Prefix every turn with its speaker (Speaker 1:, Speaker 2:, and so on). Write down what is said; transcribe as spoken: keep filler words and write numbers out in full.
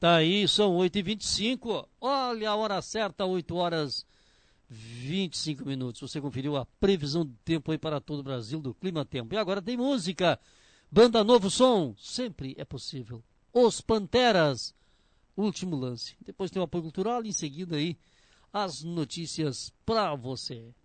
Speaker 1: Tá aí, são oito e vinte e cinco. Olha a hora certa, oito horas e vinte e cinco minutos. Você conferiu a previsão do tempo aí para todo o Brasil, do Clima Tempo. E agora tem música. Banda Novo Som, sempre é possível. Os Panteras, último lance. Depois tem o apoio cultural e em seguida aí as notícias para você.